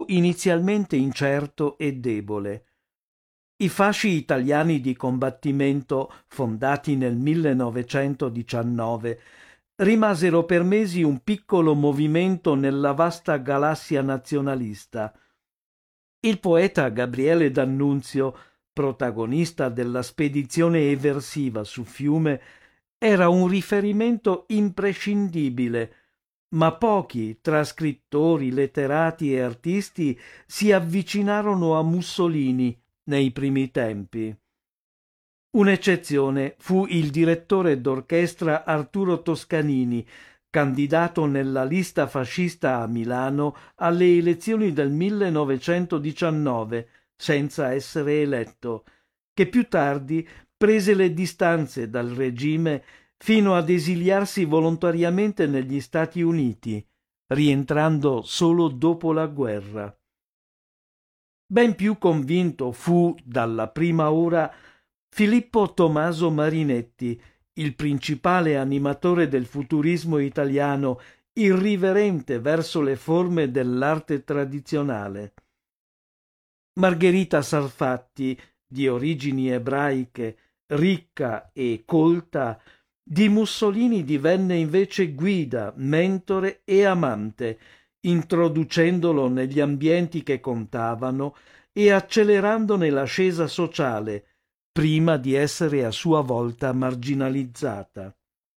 fu inizialmente incerto e debole. I fasci italiani di combattimento, fondati nel 1919, rimasero per mesi un piccolo movimento nella vasta galassia nazionalista. Il poeta Gabriele D'Annunzio, protagonista della spedizione eversiva su Fiume, era un riferimento imprescindibile, ma pochi tra scrittori, letterati e artisti si avvicinarono a Mussolini nei primi tempi. Un'eccezione fu il direttore d'orchestra Arturo Toscanini, candidato nella lista fascista a Milano alle elezioni del 1919, senza essere eletto, che più tardi prese le distanze dal regime fino ad esiliarsi volontariamente negli Stati Uniti, rientrando solo dopo la guerra. Ben più convinto fu dalla prima ora Filippo Tommaso Marinetti, il principale animatore del futurismo italiano, irriverente verso le forme dell'arte tradizionale. Margherita Sarfatti, di origini ebraiche, ricca e colta, di Mussolini divenne invece guida, mentore e amante, introducendolo negli ambienti che contavano e accelerandone l'ascesa sociale, prima di essere a sua volta marginalizzata.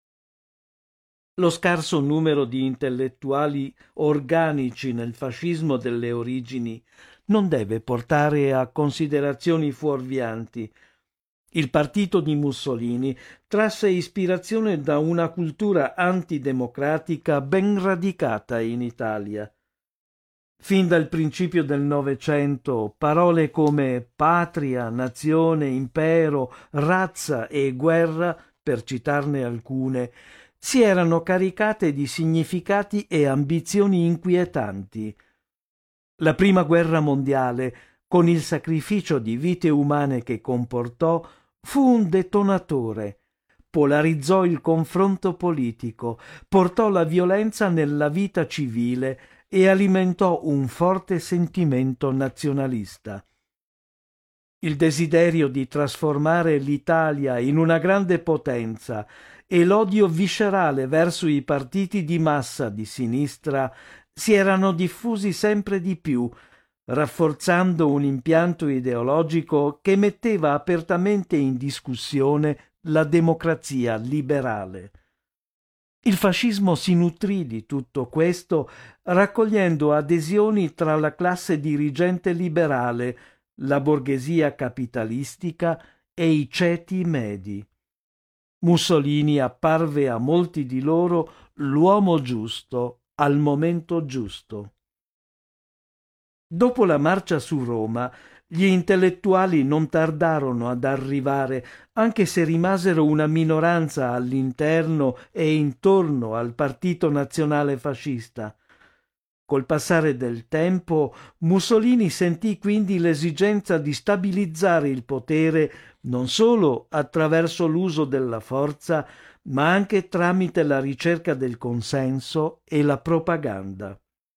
Lo scarso numero di intellettuali organici nel fascismo delle origini non deve portare a considerazioni fuorvianti. Il partito di Mussolini trasse ispirazione da una cultura antidemocratica ben radicata in Italia. Fin dal principio del Novecento, parole come patria, nazione, impero, razza e guerra, per citarne alcune, si erano caricate di significati e ambizioni inquietanti. La prima guerra mondiale, con il sacrificio di vite umane che comportò, fu un detonatore. Polarizzò il confronto politico, portò la violenza nella vita civile e alimentò un forte sentimento nazionalista. Il desiderio di trasformare l'Italia in una grande potenza e l'odio viscerale verso i partiti di massa di sinistra si erano diffusi sempre di più, rafforzando un impianto ideologico che metteva apertamente in discussione la democrazia liberale. Il fascismo si nutrì di tutto questo, raccogliendo adesioni tra la classe dirigente liberale, la borghesia capitalistica e i ceti medi. Mussolini apparve a molti di loro l'uomo giusto al momento giusto. Dopo la marcia su Roma, gli intellettuali non tardarono ad arrivare, anche se rimasero una minoranza all'interno e intorno al Partito Nazionale Fascista. Col passare del tempo, Mussolini sentì quindi l'esigenza di stabilizzare il potere non solo attraverso l'uso della forza, ma anche tramite la ricerca del consenso e la propaganda.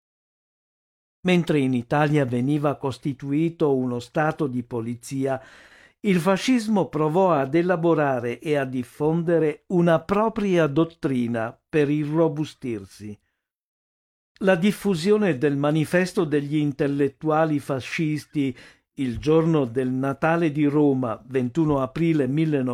Mentre in Italia veniva costituito uno stato di polizia, il fascismo provò ad elaborare e a diffondere una propria dottrina per irrobustirsi. La diffusione del manifesto degli intellettuali fascisti il giorno del Natale di Roma, 21 aprile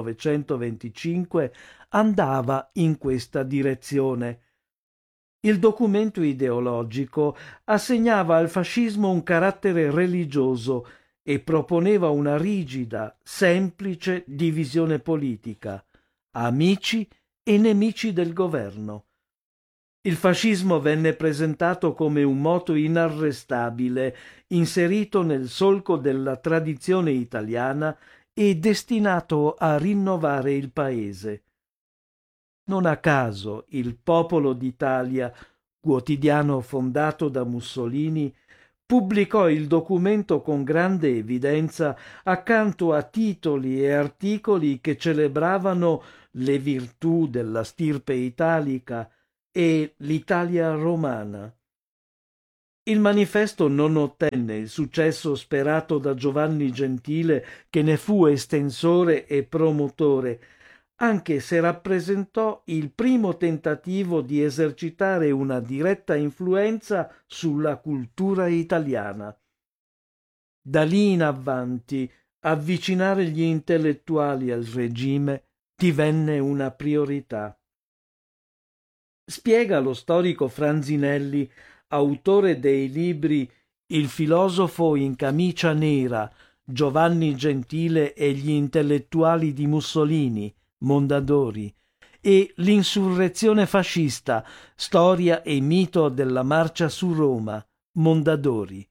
1925, andava in questa direzione. Il documento ideologico assegnava al fascismo un carattere religioso e proponeva una rigida, semplice divisione politica, amici e nemici del governo. Il fascismo venne presentato come un moto inarrestabile, inserito nel solco della tradizione italiana e destinato a rinnovare il paese. Non a caso il Popolo d'Italia, quotidiano fondato da Mussolini, pubblicò il documento con grande evidenza accanto a titoli e articoli che celebravano le virtù della stirpe italica e l'Italia romana. Il manifesto non ottenne il successo sperato da Giovanni Gentile, che ne fu estensore e promotore, anche se rappresentò il primo tentativo di esercitare una diretta influenza sulla cultura italiana. Da lì in avanti, avvicinare gli intellettuali al regime divenne una priorità. Spiega lo storico Franzinelli, autore dei libri Il filosofo in camicia nera, Giovanni Gentile e gli intellettuali di Mussolini, Mondadori, e L'insurrezione fascista, storia e mito della marcia su Roma, Mondadori.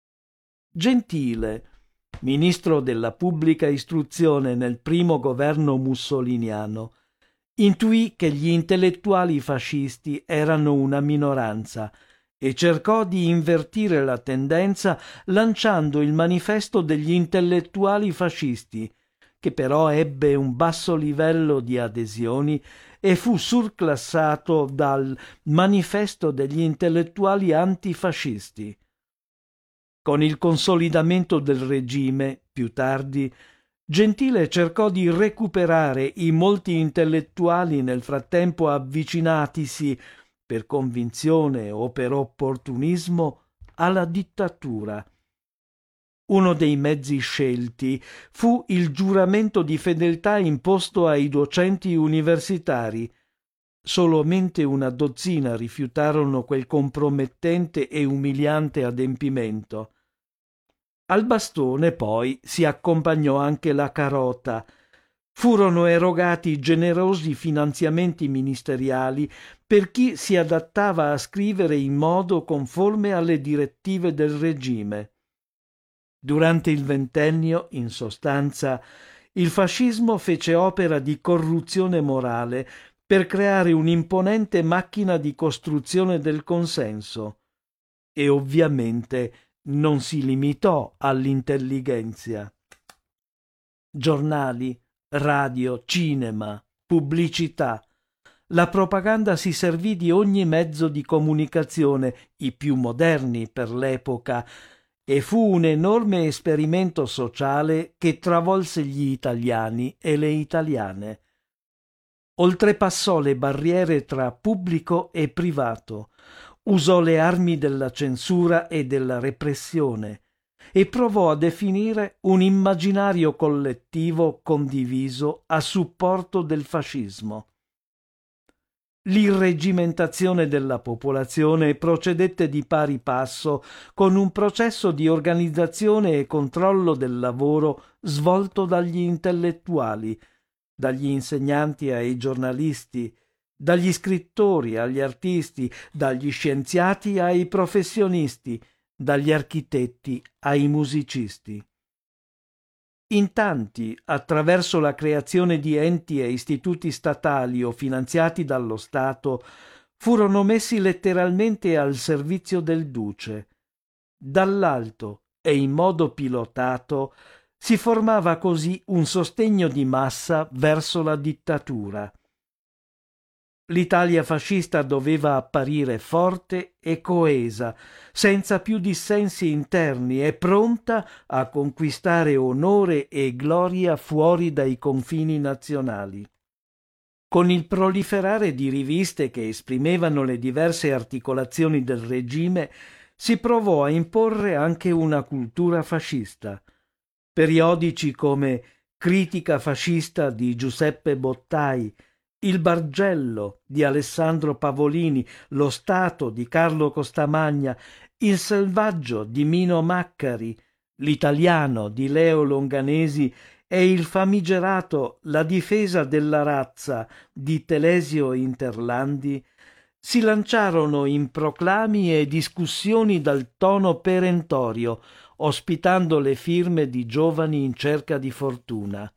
Gentile, ministro della pubblica istruzione nel primo governo mussoliniano, intuì che gli intellettuali fascisti erano una minoranza e cercò di invertire la tendenza lanciando il manifesto degli intellettuali fascisti, che però ebbe un basso livello di adesioni e fu surclassato dal manifesto degli intellettuali antifascisti. Con il consolidamento del regime, più tardi, Gentile cercò di recuperare i molti intellettuali nel frattempo avvicinatisi, per convinzione o per opportunismo, alla dittatura. Uno dei mezzi scelti fu il giuramento di fedeltà imposto ai docenti universitari. Solamente una dozzina rifiutarono quel compromettente e umiliante adempimento. Al bastone poi si accompagnò anche la carota. Furono erogati generosi finanziamenti ministeriali per chi si adattava a scrivere in modo conforme alle direttive del regime. Durante il ventennio, in sostanza, il fascismo fece opera di corruzione morale per creare un'imponente macchina di costruzione del consenso. E ovviamente non si limitò all'intellighenzia. Giornali, radio, cinema, pubblicità. La propaganda si servì di ogni mezzo di comunicazione, i più moderni per l'epoca, e fu un enorme esperimento sociale che travolse gli italiani e le italiane. Oltrepassò le barriere tra pubblico e privato, usò le armi della censura e della repressione e provò a definire un immaginario collettivo condiviso a supporto del fascismo. L'irregimentazione della popolazione procedette di pari passo con un processo di organizzazione e controllo del lavoro svolto dagli intellettuali, dagli insegnanti ai giornalisti, dagli scrittori agli artisti, dagli scienziati ai professionisti, dagli architetti ai musicisti. In tanti, attraverso la creazione di enti e istituti statali o finanziati dallo Stato, furono messi letteralmente al servizio del duce. Dall'alto e in modo pilotato si formava così un sostegno di massa verso la dittatura. L'Italia fascista doveva apparire forte e coesa, senza più dissensi interni e pronta a conquistare onore e gloria fuori dai confini nazionali. Con il proliferare di riviste che esprimevano le diverse articolazioni del regime, si provò a imporre anche una cultura fascista. Periodici come Critica fascista di Giuseppe Bottai, Il Bargello di Alessandro Pavolini, Lo Stato di Carlo Costamagna, Il Selvaggio di Mino Maccari, L'Italiano di Leo Longanesi e il famigerato La difesa della razza di Telesio Interlandi si lanciarono in proclami e discussioni dal tono perentorio, ospitando le firme di giovani in cerca di fortuna.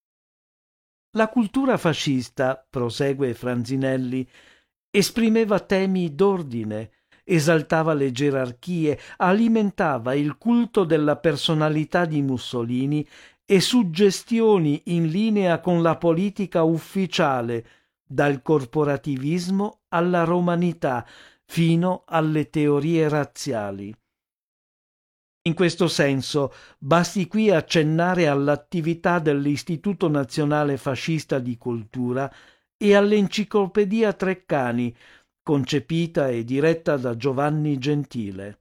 La cultura fascista, prosegue Franzinelli, esprimeva temi d'ordine, esaltava le gerarchie, alimentava il culto della personalità di Mussolini e suggestioni in linea con la politica ufficiale, dal corporativismo alla romanità, fino alle teorie razziali. In questo senso, basti qui accennare all'attività dell'Istituto Nazionale Fascista di Cultura e all'Enciclopedia Treccani, concepita e diretta da Giovanni Gentile.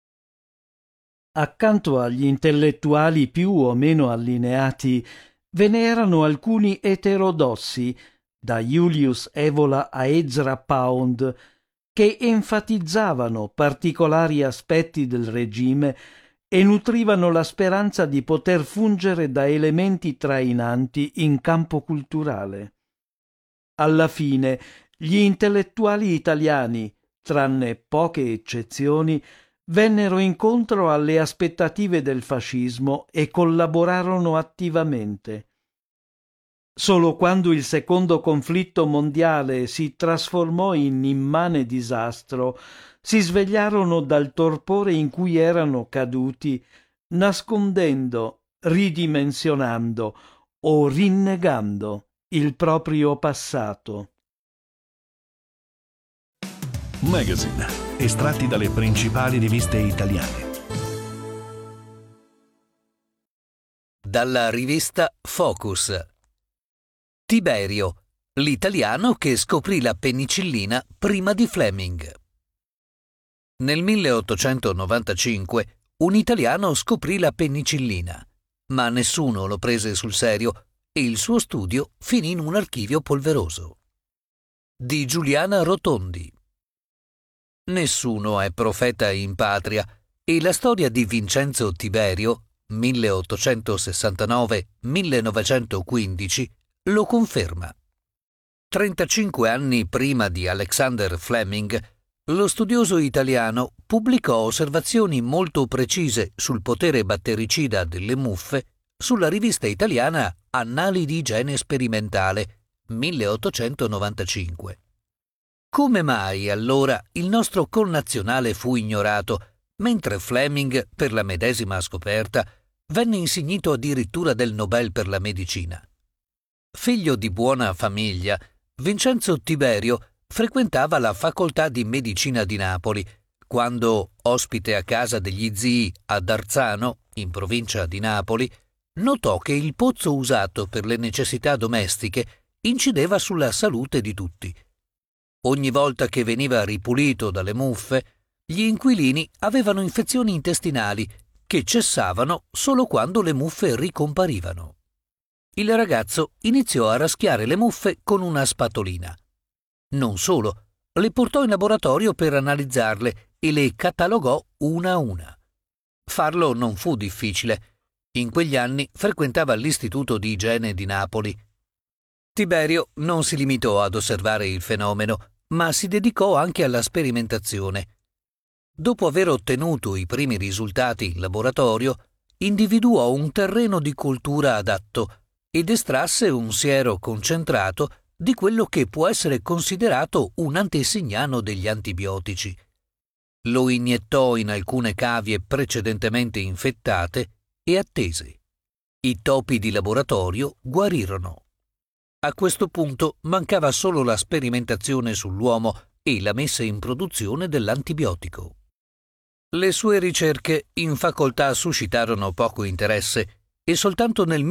Accanto agli intellettuali più o meno allineati, ve ne erano alcuni eterodossi, da Julius Evola a Ezra Pound, che enfatizzavano particolari aspetti del regime e nutrivano la speranza di poter fungere da elementi trainanti in campo culturale. Alla fine, gli intellettuali italiani, tranne poche eccezioni, vennero incontro alle aspettative del fascismo e collaborarono attivamente. Solo quando il secondo conflitto mondiale si trasformò in immane disastro, si svegliarono dal torpore in cui erano caduti, nascondendo, ridimensionando o rinnegando il proprio passato. Magazine, estratti dalle principali riviste italiane. Dalla rivista Focus. Tiberio, l'italiano che scoprì la penicillina prima di Fleming. Nel 1895 un italiano scoprì la penicillina, ma nessuno lo prese sul serio e il suo studio finì in un archivio polveroso. Di Giuliana Rotondi. Nessuno è profeta in patria e la storia di Vincenzo Tiberio, 1869-1915, lo conferma. 35 anni prima di Alexander Fleming, lo studioso italiano pubblicò osservazioni molto precise sul potere battericida delle muffe sulla rivista italiana Annali di igiene sperimentale, 1895. Come mai allora il nostro connazionale fu ignorato, mentre Fleming, per la medesima scoperta, venne insignito addirittura del Nobel per la medicina? Figlio di buona famiglia, Vincenzo Tiberio frequentava la facoltà di medicina di Napoli, quando, ospite a casa degli zii ad Arzano, in provincia di Napoli, notò che il pozzo usato per le necessità domestiche incideva sulla salute di tutti. Ogni volta che veniva ripulito dalle muffe, gli inquilini avevano infezioni intestinali che cessavano solo quando le muffe ricomparivano. Il ragazzo iniziò a raschiare le muffe con una spatolina. Non solo, le portò in laboratorio per analizzarle e le catalogò una a una. Farlo non fu difficile. In quegli anni frequentava l'Istituto di Igiene di Napoli. Tiberio non si limitò ad osservare il fenomeno, ma si dedicò anche alla sperimentazione. Dopo aver ottenuto i primi risultati in laboratorio, individuò un terreno di coltura adatto ed estrasse un siero concentrato di quello che può essere considerato un antesignano degli antibiotici. Lo iniettò in alcune cavie precedentemente infettate e attese. I topi di laboratorio guarirono. A questo punto mancava solo la sperimentazione sull'uomo e la messa in produzione dell'antibiotico. Le sue ricerche in facoltà suscitarono poco interesse e soltanto nel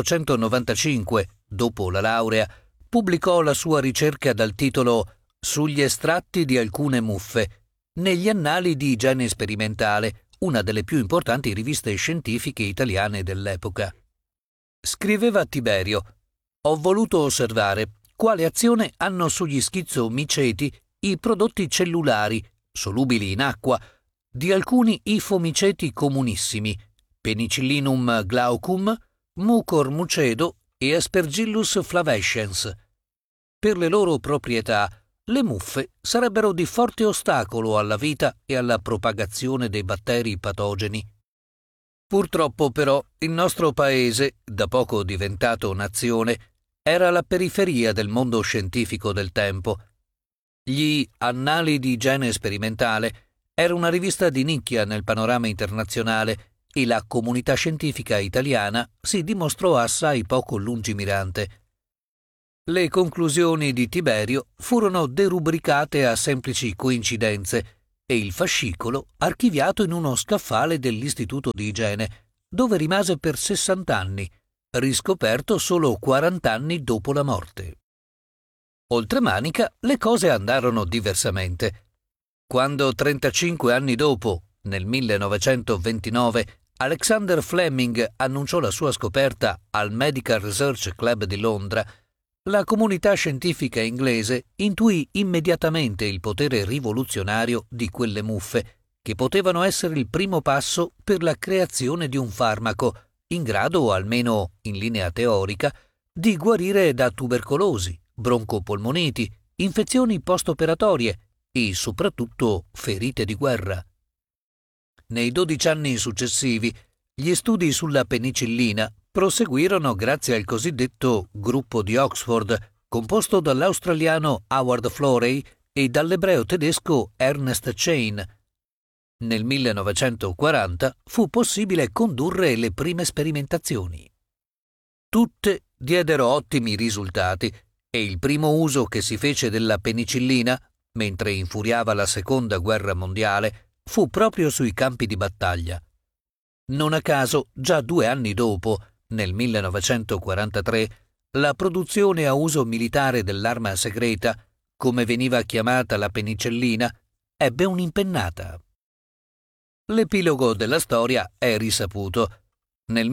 1895, dopo la laurea, pubblicò la sua ricerca dal titolo Sugli estratti di alcune muffe negli Annali di igiene sperimentale, una delle più importanti riviste scientifiche italiane dell'epoca. Scriveva Tiberio: «Ho voluto osservare quale azione hanno sugli schizomiceti i prodotti cellulari, solubili in acqua, di alcuni ifomiceti comunissimi, Penicillinum glaucum, Mucor mucedo e Aspergillus flavescens. Per le loro proprietà, le muffe sarebbero di forte ostacolo alla vita e alla propagazione dei batteri patogeni. Purtroppo però il nostro paese, da poco diventato nazione, era alla periferia del mondo scientifico del tempo. Gli Annali di igiene sperimentale era una rivista di nicchia nel panorama internazionale e la comunità scientifica italiana si dimostrò assai poco lungimirante. Le conclusioni di Tiberio furono derubricate a semplici coincidenze e il fascicolo archiviato in uno scaffale dell'Istituto di Igiene, dove rimase per 60 anni, riscoperto solo 40 anni dopo la morte. Oltremanica le cose andarono diversamente. Quando 35 anni dopo, nel 1929, Alexander Fleming annunciò la sua scoperta al Medical Research Club di Londra, la comunità scientifica inglese intuì immediatamente il potere rivoluzionario di quelle muffe, che potevano essere il primo passo per la creazione di un farmaco in grado, almeno in linea teorica, di guarire da tubercolosi, broncopolmoniti, infezioni post-operatorie e soprattutto ferite di guerra. Nei 12 anni successivi, gli studi sulla penicillina proseguirono grazie al cosiddetto gruppo di Oxford, composto dall'australiano Howard Florey e dall'ebreo tedesco Ernest Chain. Nel 1940 fu possibile condurre le prime sperimentazioni. Tutte diedero ottimi risultati e il primo uso che si fece della penicillina, mentre infuriava la Seconda Guerra Mondiale, fu proprio sui campi di battaglia. Non a caso, già 2 anni dopo, nel 1943, la produzione a uso militare dell'arma segreta, come veniva chiamata la penicillina, ebbe un'impennata. L'epilogo della storia è risaputo. Nel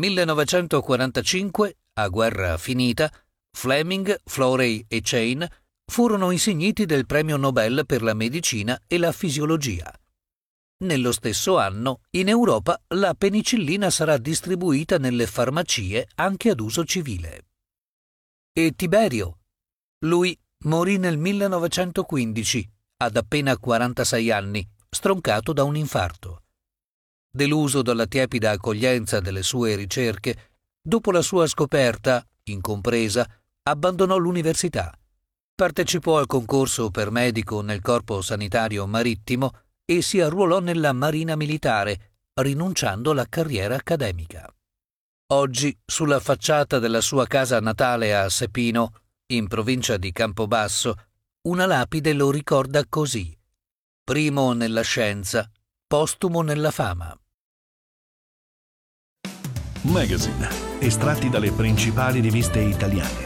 1945, a guerra finita, Fleming, Florey e Chain furono insigniti del premio Nobel per la medicina e la fisiologia. Nello stesso anno, in Europa, la penicillina sarà distribuita nelle farmacie anche ad uso civile. E Tiberio? Lui morì nel 1915, ad appena 46 anni, stroncato da un infarto. Deluso dalla tiepida accoglienza delle sue ricerche, dopo la sua scoperta, incompresa, abbandonò l'università. Partecipò al concorso per medico nel Corpo Sanitario Marittimo e si arruolò nella Marina Militare, rinunciando alla carriera accademica. Oggi, sulla facciata della sua casa natale a Sepino, in provincia di Campobasso, una lapide lo ricorda così: primo nella scienza, postumo nella fama. Magazine, estratti dalle principali riviste italiane.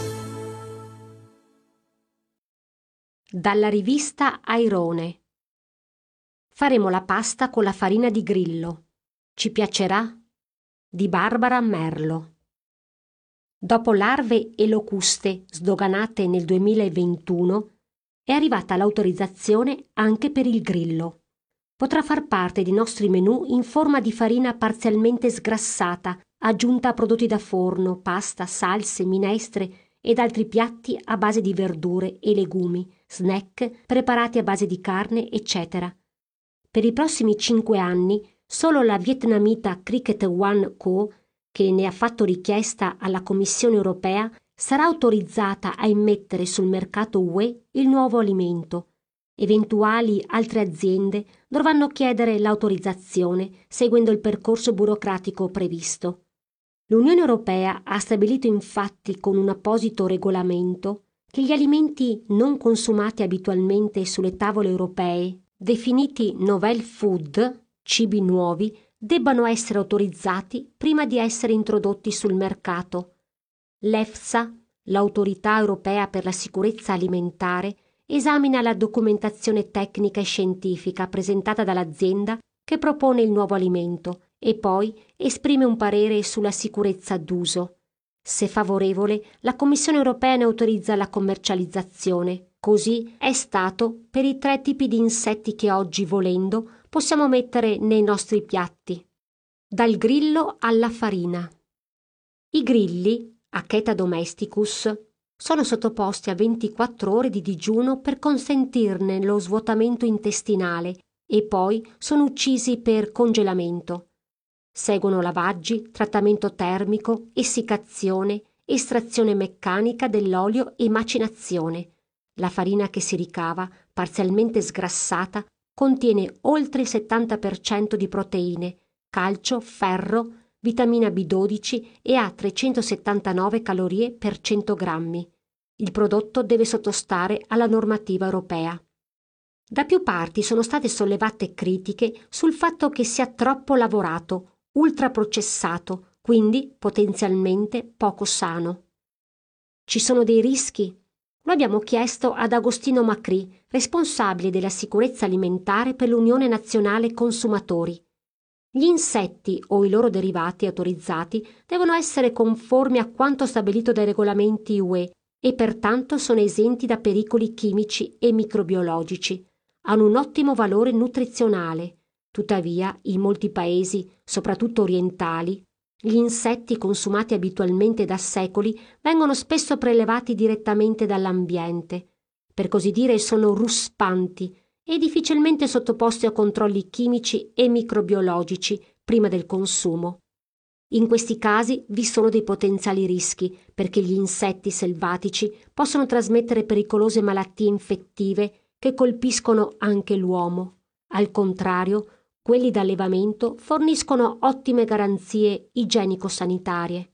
Dalla rivista Airone. Faremo la pasta con la farina di grillo. Ci piacerà? Di Barbara Merlo. Dopo larve e locuste sdoganate nel 2021, è arrivata l'autorizzazione anche per il grillo. Potrà far parte dei nostri menù in forma di farina parzialmente sgrassata, aggiunta a prodotti da forno, pasta, salse, minestre ed altri piatti a base di verdure e legumi, snack preparati a base di carne, eccetera. Per i prossimi 5 anni, solo la vietnamita Cricket One Co., che ne ha fatto richiesta alla Commissione europea, sarà autorizzata a immettere sul mercato UE il nuovo alimento. Eventuali altre aziende dovranno chiedere l'autorizzazione seguendo il percorso burocratico previsto. L'Unione Europea ha stabilito infatti con un apposito regolamento che gli alimenti non consumati abitualmente sulle tavole europee, definiti novel food, cibi nuovi, debbano essere autorizzati prima di essere introdotti sul mercato. L'EFSA, l'Autorità Europea per la Sicurezza Alimentare, esamina la documentazione tecnica e scientifica presentata dall'azienda che propone il nuovo alimento e poi esprime un parere sulla sicurezza d'uso. Se favorevole, la Commissione europea ne autorizza la commercializzazione. Così è stato per i 3 tipi di insetti che oggi, volendo, possiamo mettere nei nostri piatti. Dal grillo alla farina. I grilli, Acheta domesticus, sono sottoposti a 24 ore di digiuno per consentirne lo svuotamento intestinale e poi sono uccisi per congelamento. Seguono lavaggi, trattamento termico, essiccazione, estrazione meccanica dell'olio e macinazione. La farina che si ricava, parzialmente sgrassata, contiene oltre il 70% di proteine, calcio, ferro, vitamina B12 e ha 379 calorie per 100 grammi. il prodotto deve sottostare alla normativa europea. Da più parti sono state sollevate critiche sul fatto che sia troppo lavorato, ultraprocessato, quindi potenzialmente poco sano. Ci sono dei rischi? Lo abbiamo chiesto ad Agostino Macri, responsabile della sicurezza alimentare per l'Unione Nazionale Consumatori. Gli insetti o i loro derivati autorizzati devono essere conformi a quanto stabilito dai regolamenti UE e pertanto sono esenti da pericoli chimici e microbiologici. Hanno un ottimo valore nutrizionale. Tuttavia, in molti paesi, soprattutto orientali, gli insetti consumati abitualmente da secoli vengono spesso prelevati direttamente dall'ambiente. Per così dire, sono ruspanti e difficilmente sottoposti a controlli chimici e microbiologici prima del consumo. In questi casi vi sono dei potenziali rischi perché gli insetti selvatici possono trasmettere pericolose malattie infettive che colpiscono anche l'uomo. Al contrario, quelli d'allevamento forniscono ottime garanzie igienico-sanitarie.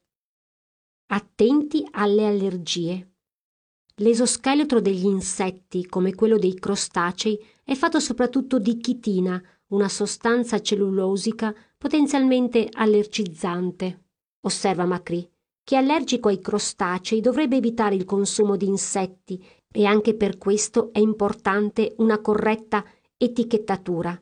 Attenti alle allergie. L'esoscheletro degli insetti, come quello dei crostacei, è fatto soprattutto di chitina, una sostanza cellulosica potenzialmente allergizzante. Osserva Macri. Chi è allergico ai crostacei dovrebbe evitare il consumo di insetti e anche per questo è importante una corretta etichettatura.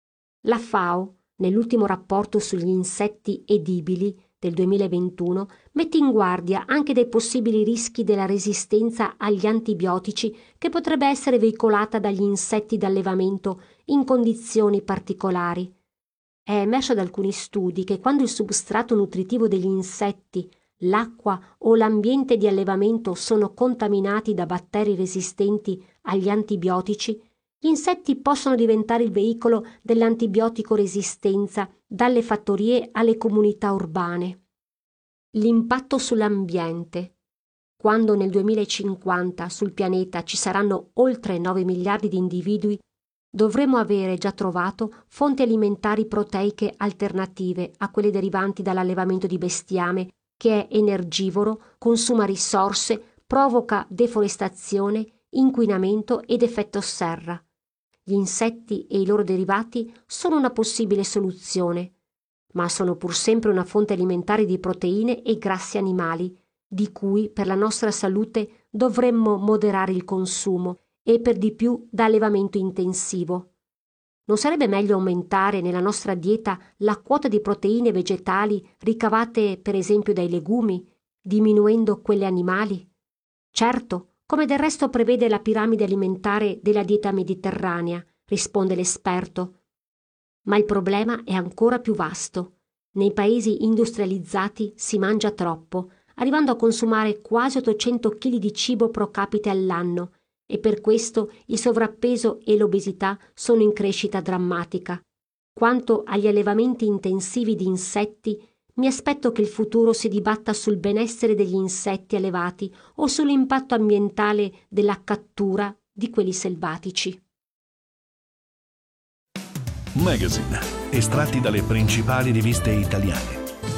La FAO, nell'ultimo rapporto sugli insetti edibili del 2021, mette in guardia anche dai possibili rischi della resistenza agli antibiotici che potrebbe essere veicolata dagli insetti d'allevamento in condizioni particolari. È emerso da alcuni studi che quando il substrato nutritivo degli insetti, l'acqua o l'ambiente di allevamento sono contaminati da batteri resistenti agli antibiotici, gli insetti possono diventare il veicolo dell'antibiotico resistenza dalle fattorie alle comunità urbane. L'impatto sull'ambiente. Quando nel 2050 sul pianeta ci saranno oltre 9 miliardi di individui, dovremo avere già trovato fonti alimentari proteiche alternative a quelle derivanti dall'allevamento di bestiame, che è energivoro, consuma risorse, provoca deforestazione, inquinamento ed effetto serra. Gli insetti e i loro derivati sono una possibile soluzione, ma sono pur sempre una fonte alimentare di proteine e grassi animali, di cui per la nostra salute dovremmo moderare il consumo e per di più da allevamento intensivo. Non sarebbe meglio aumentare nella nostra dieta la quota di proteine vegetali ricavate per esempio dai legumi, diminuendo quelle animali? Certo, come del resto prevede la piramide alimentare della dieta mediterranea, risponde l'esperto. Ma il problema è ancora più vasto. Nei paesi industrializzati si mangia troppo, arrivando a consumare quasi 800 kg di cibo pro capite all'anno, e per questo il sovrappeso e l'obesità sono in crescita drammatica. Quanto agli allevamenti intensivi di insetti, mi aspetto che il futuro si dibatta sul benessere degli insetti allevati o sull'impatto ambientale della cattura di quelli selvatici. Magazine, estratti dalle principali riviste italiane.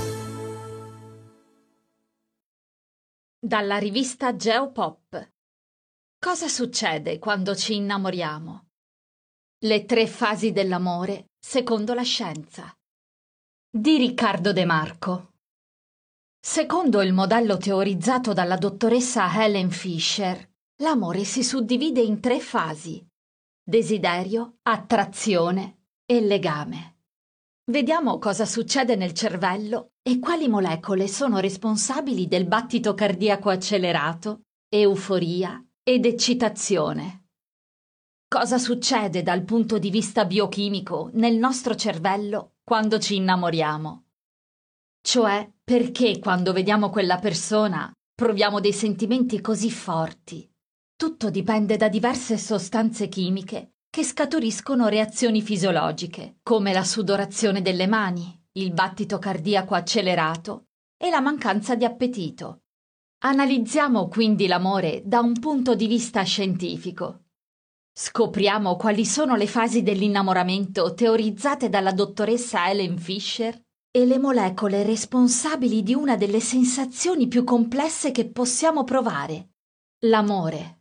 Dalla rivista Geopop. Cosa succede quando ci innamoriamo? Le 3 fasi dell'amore secondo la scienza. Di Riccardo De Marco. Secondo il modello teorizzato dalla dottoressa Helen Fisher, l'amore si suddivide in 3 fasi: desiderio, attrazione e legame. Vediamo cosa succede nel cervello e quali molecole sono responsabili del battito cardiaco accelerato, euforia ed eccitazione. Cosa succede dal punto di vista biochimico nel nostro cervello quando ci innamoriamo? Cioè, perché quando vediamo quella persona proviamo dei sentimenti così forti? Tutto dipende da diverse sostanze chimiche che scaturiscono reazioni fisiologiche, come la sudorazione delle mani, il battito cardiaco accelerato e la mancanza di appetito. Analizziamo quindi l'amore da un punto di vista scientifico. Scopriamo quali sono le fasi dell'innamoramento teorizzate dalla dottoressa Helen Fisher e le molecole responsabili di una delle sensazioni più complesse che possiamo provare, L'amore.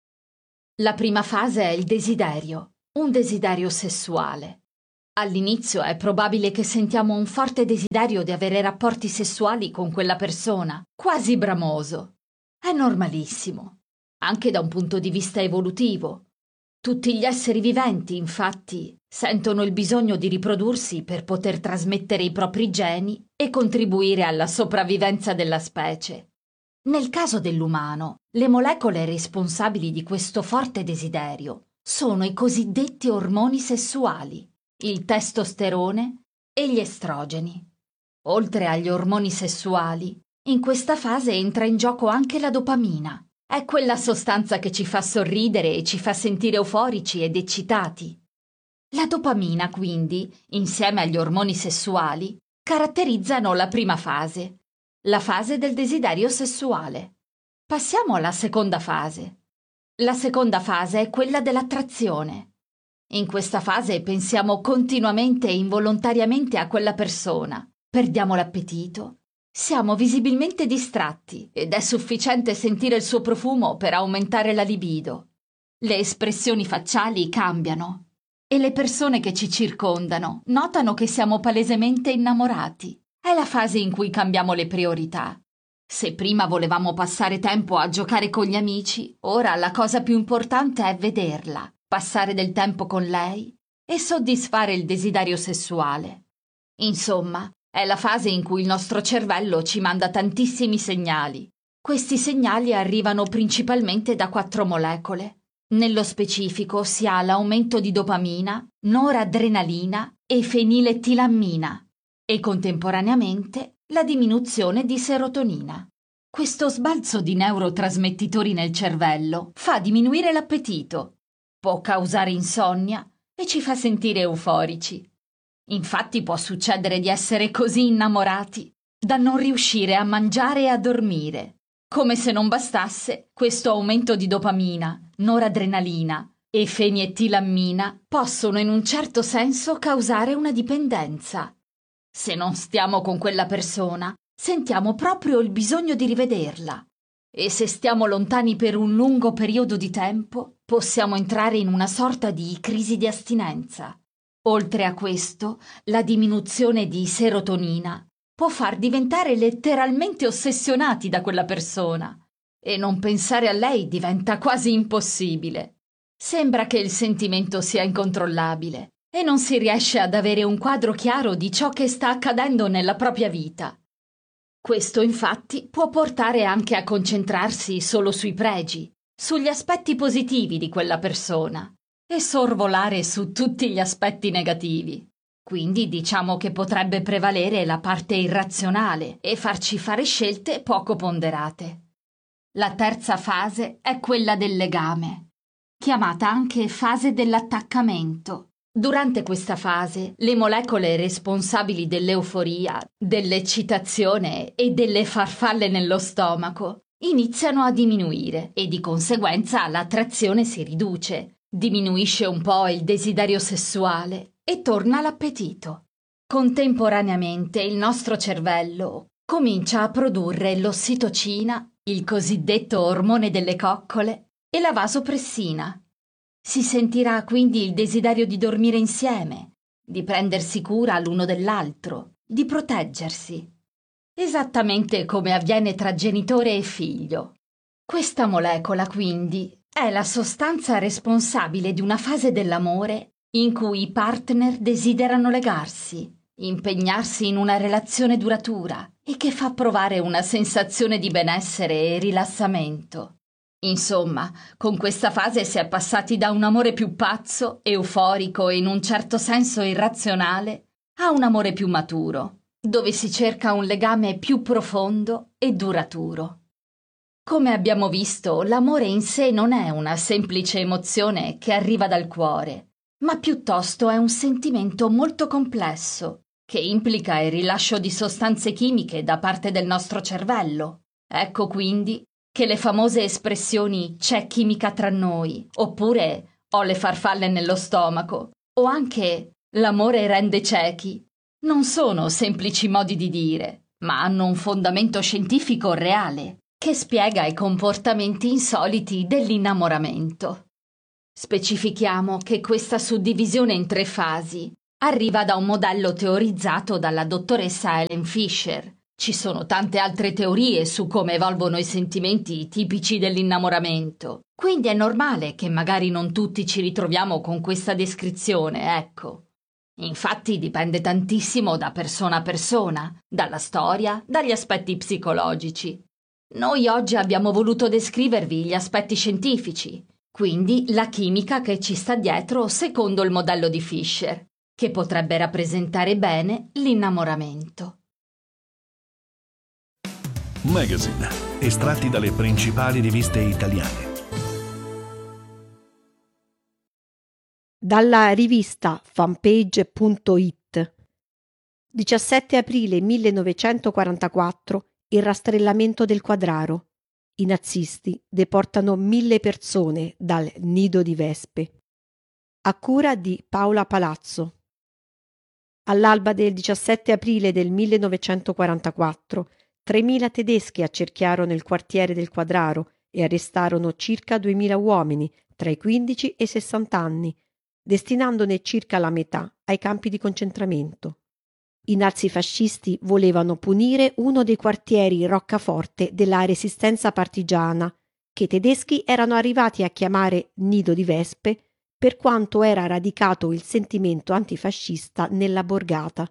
La prima fase è il desiderio, un desiderio sessuale. All'inizio è probabile che sentiamo un forte desiderio di avere rapporti sessuali con quella persona, quasi bramoso. È normalissimo, anche da un punto di vista evolutivo. Tutti gli esseri viventi, infatti, sentono il bisogno di riprodursi per poter trasmettere i propri geni e contribuire alla sopravvivenza della specie. Nel caso dell'umano, le molecole responsabili di questo forte desiderio sono i cosiddetti ormoni sessuali, il testosterone e gli estrogeni. Oltre agli ormoni sessuali, in questa fase entra in gioco anche la dopamina. È quella sostanza che ci fa sorridere e ci fa sentire euforici ed eccitati. La dopamina, quindi, insieme agli ormoni sessuali, caratterizzano la prima fase, la fase del desiderio sessuale. Passiamo alla seconda fase. La seconda fase è quella dell'attrazione. In questa fase pensiamo continuamente e involontariamente a quella persona, perdiamo l'appetito, siamo visibilmente distratti ed è sufficiente sentire il suo profumo per aumentare la libido. Le espressioni facciali cambiano e le persone che ci circondano notano che siamo palesemente innamorati. È la fase in cui cambiamo le priorità. Se prima volevamo passare tempo a giocare con gli amici, ora la cosa più importante è vederla, passare del tempo con lei e soddisfare il desiderio sessuale. Insomma, è la fase in cui il nostro cervello ci manda tantissimi segnali. Questi segnali arrivano principalmente da 4 molecole. Nello specifico si ha l'aumento di dopamina, noradrenalina e feniletilammina e contemporaneamente la diminuzione di serotonina. Questo sbalzo di neurotrasmettitori nel cervello fa diminuire l'appetito, può causare insonnia e ci fa sentire euforici. Infatti può succedere di essere così innamorati da non riuscire a mangiare e a dormire. Come se non bastasse, questo aumento di dopamina, noradrenalina e feniletilammina possono in un certo senso causare una dipendenza. Se non stiamo con quella persona, sentiamo proprio il bisogno di rivederla. E se stiamo lontani per un lungo periodo di tempo, possiamo entrare in una sorta di crisi di astinenza. Oltre a questo, la diminuzione di serotonina può far diventare letteralmente ossessionati da quella persona e non pensare a lei diventa quasi impossibile. Sembra che il sentimento sia incontrollabile e non si riesce ad avere un quadro chiaro di ciò che sta accadendo nella propria vita. Questo infatti può portare anche a concentrarsi solo sui pregi, sugli aspetti positivi di quella persona e sorvolare su tutti gli aspetti negativi. Quindi diciamo che potrebbe prevalere la parte irrazionale e farci fare scelte poco ponderate. La terza fase è quella del legame, chiamata anche fase dell'attaccamento. Durante questa fase, le molecole responsabili dell'euforia, dell'eccitazione e delle farfalle nello stomaco iniziano a diminuire e di conseguenza l'attrazione si riduce, diminuisce un po' il desiderio sessuale e torna l'appetito. Contemporaneamente il nostro cervello comincia a produrre l'ossitocina, il cosiddetto ormone delle coccole, e la vasopressina. Si sentirà quindi il desiderio di dormire insieme, di prendersi cura l'uno dell'altro, di proteggersi. Esattamente come avviene tra genitore e figlio. Questa molecola, quindi, è la sostanza responsabile di una fase dell'amore in cui i partner desiderano legarsi, impegnarsi in una relazione duratura e che fa provare una sensazione di benessere e rilassamento. Insomma, con questa fase si è passati da un amore più pazzo, euforico e in un certo senso irrazionale, a un amore più maturo, dove si cerca un legame più profondo e duraturo. Come abbiamo visto, l'amore in sé non è una semplice emozione che arriva dal cuore, ma piuttosto è un sentimento molto complesso, che implica il rilascio di sostanze chimiche da parte del nostro cervello. Ecco quindi che le famose espressioni «c'è chimica tra noi» oppure «ho le farfalle nello stomaco» o anche «l'amore rende ciechi» non sono semplici modi di dire, ma hanno un fondamento scientifico reale che spiega i comportamenti insoliti dell'innamoramento. Specifichiamo che questa suddivisione in 3 fasi arriva da un modello teorizzato dalla dottoressa Helen Fisher. Ci sono tante altre teorie su come evolvono i sentimenti tipici dell'innamoramento, quindi è normale che magari non tutti ci ritroviamo con questa descrizione, ecco. Infatti dipende tantissimo da persona a persona, dalla storia, dagli aspetti psicologici. Noi oggi abbiamo voluto descrivervi gli aspetti scientifici, quindi la chimica che ci sta dietro secondo il modello di Fisher, che potrebbe rappresentare bene l'innamoramento. Magazine, estratti dalle principali riviste italiane. Dalla rivista fanpage.it 17 aprile 1944 il rastrellamento del Quadraro. I nazisti deportano 1000 persone dal nido di vespe. A cura di Paola Palazzo. All'alba del 17 aprile del 1944 3.000 tedeschi accerchiarono il quartiere del Quadraro e arrestarono circa 2.000 uomini tra i 15 e i 60 anni, destinandone circa la metà ai campi di concentramento. I nazifascisti volevano punire uno dei quartieri roccaforte della resistenza partigiana, che i tedeschi erano arrivati a chiamare nido di vespe per quanto era radicato il sentimento antifascista nella borgata.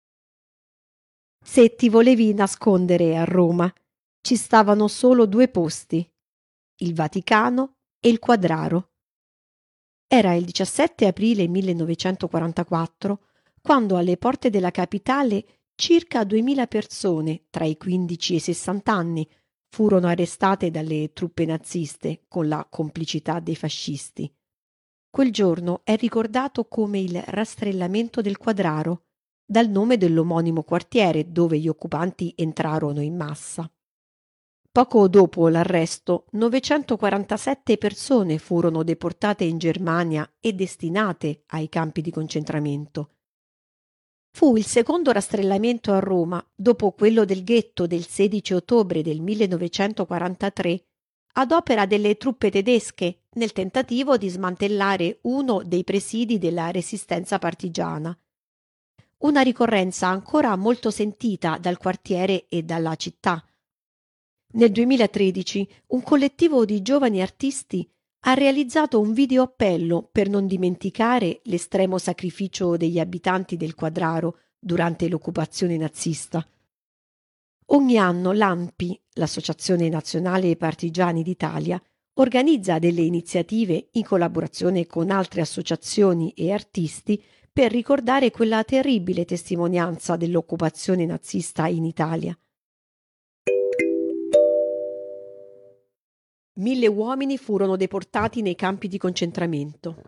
Se ti volevi nascondere a Roma, ci stavano solo 2 posti, il Vaticano e il Quadraro. Era il 17 aprile 1944 quando alle porte della capitale circa 2000 persone tra i 15 e i 60 anni furono arrestate dalle truppe naziste con la complicità dei fascisti. Quel giorno è ricordato come il rastrellamento del Quadraro, dal nome dell'omonimo quartiere dove gli occupanti entrarono in massa. Poco dopo l'arresto, 947 persone furono deportate in Germania e destinate ai campi di concentramento. Fu il secondo rastrellamento a Roma, dopo quello del ghetto del 16 ottobre del 1943, ad opera delle truppe tedesche nel tentativo di smantellare uno dei presidi della resistenza partigiana. Una ricorrenza ancora molto sentita dal quartiere e dalla città. Nel 2013 un collettivo di giovani artisti ha realizzato un video appello per non dimenticare l'estremo sacrificio degli abitanti del Quadraro durante l'occupazione nazista. Ogni anno l'ANPI, l'Associazione Nazionale Partigiani d'Italia, organizza delle iniziative in collaborazione con altre associazioni e artisti per ricordare quella terribile testimonianza dell'occupazione nazista in Italia. 1000 uomini furono deportati nei campi di concentramento.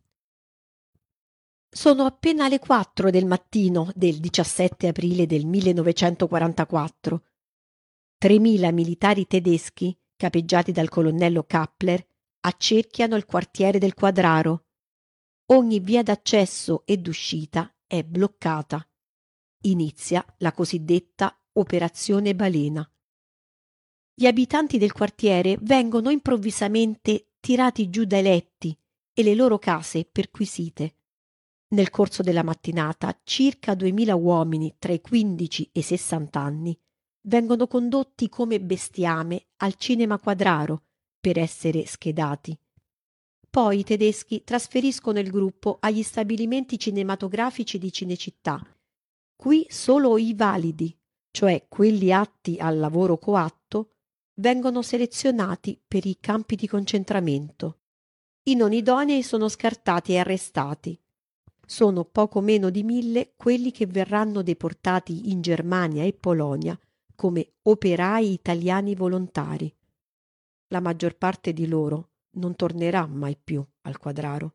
Sono appena le 4 del mattino del 17 aprile del 1944. 3.000 militari tedeschi, capeggiati dal colonnello Kappler, accerchiano il quartiere del Quadraro. Ogni via d'accesso e d'uscita è bloccata. Inizia la cosiddetta Operazione Balena. Gli abitanti del quartiere vengono improvvisamente tirati giù dai letti e le loro case perquisite. Nel corso della mattinata circa 2000 uomini tra i 15 e i 60 anni vengono condotti come bestiame al cinema Quadraro per essere schedati. Poi i tedeschi trasferiscono il gruppo agli stabilimenti cinematografici di Cinecittà. Qui solo i validi, cioè quelli atti al lavoro coatto, vengono selezionati per i campi di concentramento. I non idonei sono scartati e arrestati. Sono poco meno di 1000 quelli che verranno deportati in Germania e Polonia come operai italiani volontari. La maggior parte di loro non tornerà mai più al Quadraro.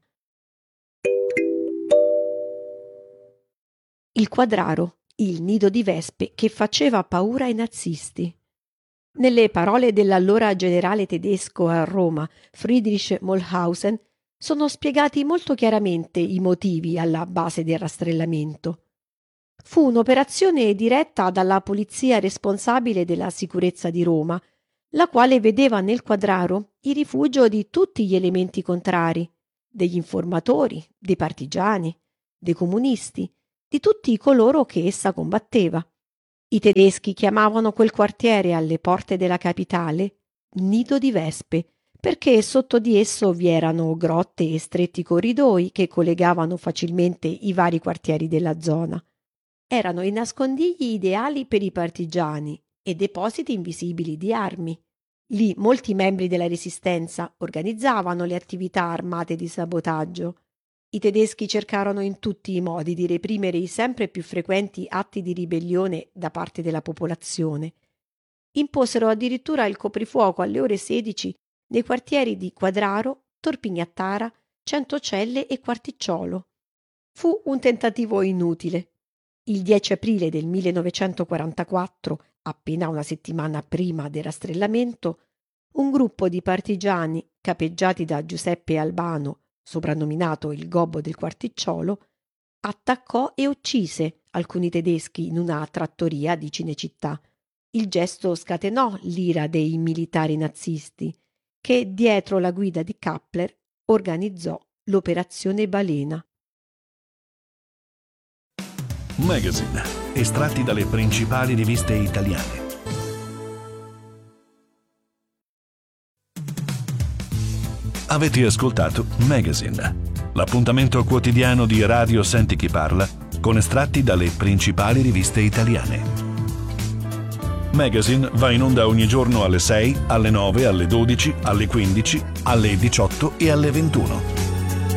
Il Quadraro, il nido di vespe che faceva paura ai nazisti. Nelle parole dell'allora generale tedesco a Roma, Friedrich Molhausen, sono spiegati molto chiaramente i motivi alla base del rastrellamento. Fu un'operazione diretta dalla polizia responsabile della sicurezza di Roma, la quale vedeva nel Quadraro il rifugio di tutti gli elementi contrari, degli informatori, dei partigiani, dei comunisti, di tutti coloro che essa combatteva. I tedeschi chiamavano quel quartiere alle porte della capitale Nido di Vespe, perché sotto di esso vi erano grotte e stretti corridoi che collegavano facilmente i vari quartieri della zona. Erano i nascondigli ideali per i partigiani e depositi invisibili di armi. Lì molti membri della Resistenza organizzavano le attività armate di sabotaggio. I tedeschi cercarono in tutti i modi di reprimere i sempre più frequenti atti di ribellione da parte della popolazione. Imposero addirittura il coprifuoco alle ore 16 nei quartieri di Quadraro, Torpignattara, Centocelle e Quarticciolo. Fu un tentativo inutile. Il 10 aprile del 1944, appena una settimana prima del rastrellamento, un gruppo di partigiani capeggiati da Giuseppe Albano, soprannominato il Gobbo del Quarticciolo, attaccò e uccise alcuni tedeschi in una trattoria di Cinecittà. Il gesto scatenò l'ira dei militari nazisti, che dietro la guida di Kappler organizzò l'Operazione Balena. Magazine, estratti dalle principali riviste italiane. Avete ascoltato Magazine, l'appuntamento quotidiano di Radio Senti Chi Parla con estratti dalle principali riviste italiane. Magazine va in onda ogni giorno alle 6, alle 9, alle 12, alle 15, alle 18 e alle 21.